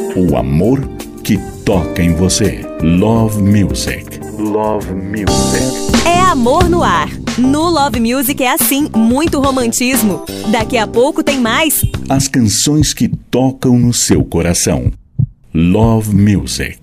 O amor que toca em você. Love Music. Love Music. É amor no ar. No Love Music é assim, muito romantismo. Daqui a pouco tem mais. As canções que tocam no seu coração. Love Music.